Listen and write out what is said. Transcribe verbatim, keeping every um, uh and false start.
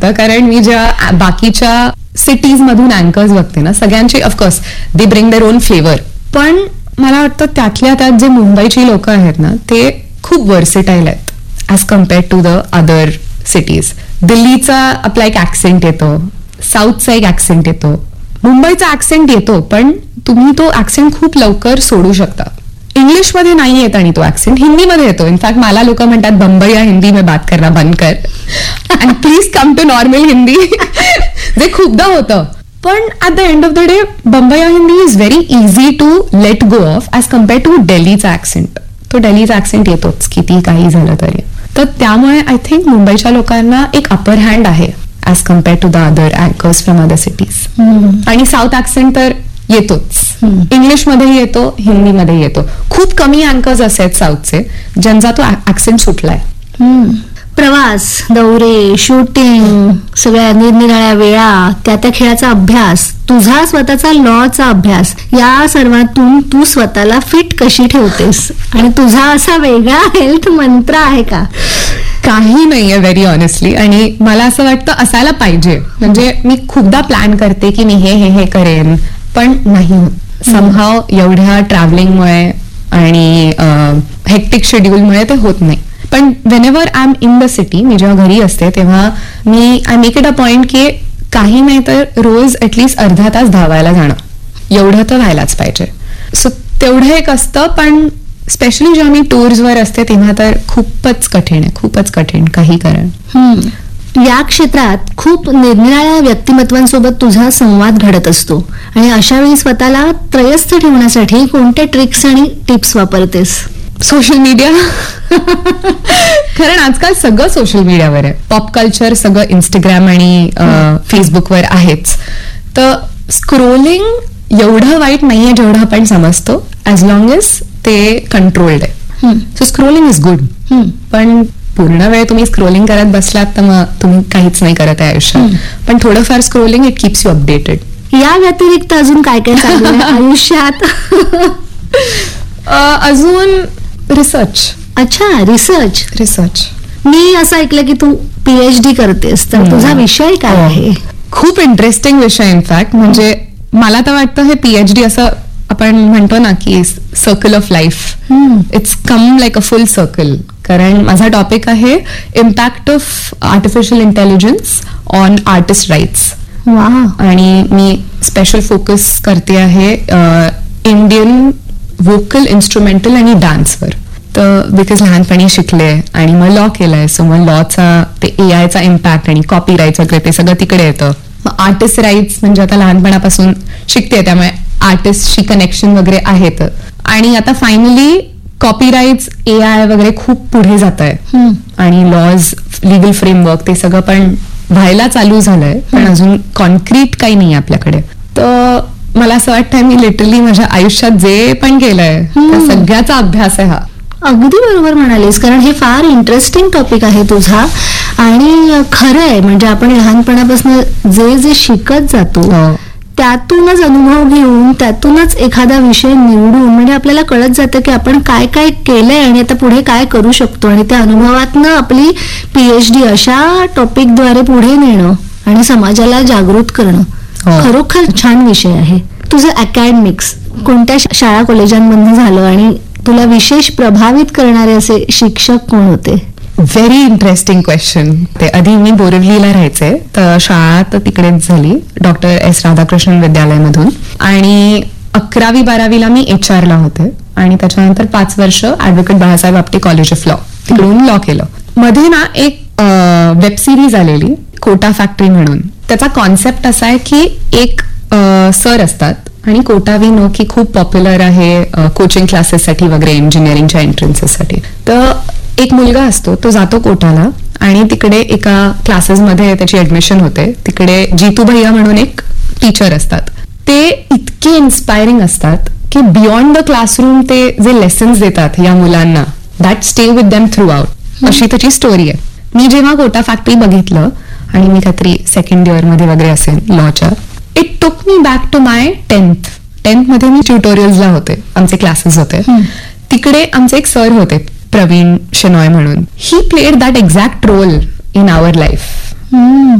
वाटतं, कारण मी ज्या बाकीच्या सिटीज मधून अँकर्स बघते ना, सगळ्यांची of course they bring their own flavour, पण मला वाटतं त्यातल्या त्यात जे मुंबईची लोक आहेत ना, ते खूप वर्सेटाईल आहेत as compared to the other cities. दिल्लीचा आपला एक ऍक्सेंट येतो, साऊथचा एक ऍक्सेंट येतो, मुंबईचा ऍक्सेंट येतो, पण तुम्ही तो ऍक्सेंट खूप लवकर सोडू शकता. इंग्लिशमध्ये नाही येत आणि तो ऍक्सेंट हिंदीमध्ये येतो. इनफॅक्ट मला लोक म्हणतात बंबई हिंदी में बात करना बंद कर and please come to normal Hindi, जे खूपदा होतं. पण at the end of the day Bombay Hindi is very easy to let go of as compare to दिल्लीचा ऍक्सेंट. तो दिल्लीचा ऍक्सेंट येतोच किती काही झालं तरी. तर त्यामुळे आय थिंक मुंबईच्या लोकांना एक अपर हँड आहे as compare to the other anchors from other cities. आणि साऊथ ऍक्सेंट तर येतोच, इंग्लिशमध्येही येतो, हिंदीमध्ये येतो. खूप कमी अँकर्स असे आहेत साऊथचे ज्यांचा तो ऍक्सेंट सुटलाय. प्रवास, दौरे, शूटिंग, सगळ्या निरनिराळ्या वेळा, त्या त्या खेळाचा अभ्यास, तुझा स्वतःचा लॉचा अभ्यास, या सर्वातून तू स्वतःला फिट कशी ठेवतेस? आणि तुझा असा वेगळा हेल्थ मंत्र आहे का? काही नाहीये व्हेरी ऑनेस्टली, आणि मला असं वाटतं असायला पाहिजे. म्हणजे मी खूपदा प्लॅन करते की मी हे हे हे करेन, पण नाही होत समहाव. एवढ्या ट्रॅव्हलिंगमुळे आणि हेक्टिक शेड्यूलमुळे ते होत नाही. पण Wien ever I am in the city, मी जेव्हा घरी असते तेव्हा मी I make it a point की काही नाही तर रोज ऍटलीस्ट अर्धा तास धावायला जाणं, एवढं तर व्हायलाच पाहिजे. सो तेवढं एक असतं. पण स्पेशली जेव्हा मी टूर्सवर असते तेव्हा तर खूपच कठीण आहे, खूपच कठीण काही करण. या क्षेत्रात खूप निरनिराळ्या व्यक्तिमत्वांसोबत तुझा संवाद घडत असतो, आणि अशा वेळी स्वतःला त्रयस्थ ठेवण्यासाठी कोणत्या ट्रिक्स आणि टिप्स वापरतेस? Social media. कारण आजकाल सगळं सोशल मीडियावर आहे. पॉप कल्चर सगळं इंस्टाग्राम आणि फेसबुकवर आहेच. तर स्क्रोलिंग एवढं वाईट नाहीये जेवढं आपण समजतो, ऍज लॉंग एज ते कंट्रोल्ड आहे. So scrolling is good. पण पूर्ण वेळ तुम्ही स्क्रोलिंग करत बसलात तर मग तुम्ही काहीच नाही करत आहे आयुष्यात. पण थोडंफार scrolling it keeps you updated. या व्यतिरिक्त अजून काय काय चालू आहे आयुष्यात? अजून रिसर्च. अच्छा, रिसर्च. रिसर्च मी असं ऐकलं की तू पीएचडी करतेस, तर तुझा विषय काय आहे? खूप इंटरेस्टिंग विषय. इनफॅक्ट म्हणजे मला तर वाटतं हे पीएचडी असं आपण म्हणतो ना की circle of life, it's come like a full circle. कारण माझा टॉपिक आहे impact of artificial intelligence on artist rights. वा. आणि मी स्पेशल फोकस करते आहे इंडियन व्होकल, इन्स्ट्रुमेंटल आणि डान्सवर. तर बिकॉज लहानपणी शिकले आणि मग लॉ केलाय, सो मग लॉचा ते ए आयचा इम्पॅक्ट आणि कॉपी राईट्स वगैरे ते सगळं तिकडे येतं. मग आर्टिस्ट राईट्स म्हणजे आता लहानपणापासून शिकते, त्यामुळे आर्टिस्टशी कनेक्शन वगैरे आहेत. आणि आता फायनली कॉपीराईट्स, ए आय वगैरे खूप पुढे जात आहे, आणि लॉज, लिगल फ्रेमवर्क ते सगळं पण व्हायला चालू झालंय, पण अजून कॉन्क्रीट काही नाही आपल्याकडे. तर मला असं वाटतंय मी लिटरली माझ्या आयुष्यात जे पण केलंय त्या सगळ्याचा अभ्यास आहे हा. अगदी बरोबर म्हणालीस, कारण हे फार इंटरेस्टिंग टॉपिक आहे तुझा. आणि खरं आहे, म्हणजे आपण लहानपणापासून जे जे शिकत जातो त्यातूनच अनुभव घेऊन त्यातूनच एखादा विषय निवडून म्हणजे आपल्याला कळत जातं की आपण काय काय केलंय आणि आता पुढे काय करू शकतो. आणि त्या अनुभवातनं आपली पीएचडी अशा टॉपिकद्वारे पुढे नेणं आणि समाजाला जागृत करणं खरोखर छान विषय आहे. तुझं अकॅडमिक्स कोणत्या शाळा कॉलेजांमध्ये झालं आणि तुला विशेष प्रभावित करणारे असे शिक्षक कोण होते? Very interesting question. ते आधी मी बोरिवलीला राहायचे, तर शाळा तर तिकडेच झाली डॉक्टर एस राधाकृष्णन विद्यालयामधून. आणि अकरावी बारावीला मी एच आर ला होते, आणि त्याच्यानंतर पाच वर्ष advocate Balasaheb Apte college of law, तिकडून लॉ केलं. मध्ये ना एक वेब सिरीज आलेली कोटा फॅक्टरी म्हणून. त्याचा कॉन्सेप्ट असा आहे की एक सर असतात आणि कोटा वी नो की खूप पॉप्युलर आहे कोचिंग क्लासेससाठी वगैरे, इंजिनिअरिंगच्या एंट्रन्सेससाठी. तर एक मुलगा असतो, तो जातो कोटाला आणि तिकडे एका क्लासेसमध्ये त्याची ऍडमिशन होते. तिकडे जीतू भैया म्हणून एक टीचर असतात. ते इतके इन्स्पायरिंग असतात की बियॉन्ड द क्लासरूम ते जे लेसन्स देतात या मुलांना, that stay with them through out, अशी त्याची स्टोरी आहे. मी जेव्हा कोटा फॅक्टरी बघितलं आणि मी काहीतरी सेकंड इयर मध्ये वगैरे असेल लॉच्या, it took me back to my tenth. Tenth मध्ये मी ट्युटोरियल्सला होते, आमचे क्लासेस होते. तिकडे आमचे एक सर होते प्रवीण शेनॉय म्हणून. He played that exact role in our life.